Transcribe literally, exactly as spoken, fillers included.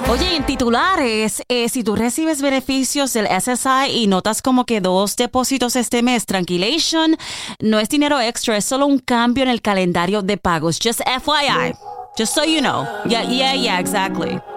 Oye, en titulares, eh, si tú recibes beneficios del S S I y notas como que dos depósitos este mes, tranquilation, no es dinero extra, es solo un cambio en el calendario de pagos. Just F Y I. Just so you know. Yeah, yeah, yeah, exactly.